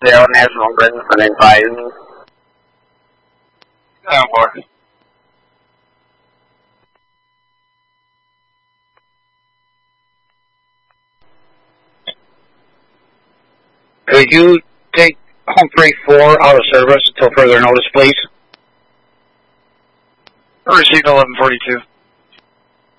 0 National Grid for advising. Oh, boy. Could you take Humphrey 4 out of service until further notice, please? Received 1142.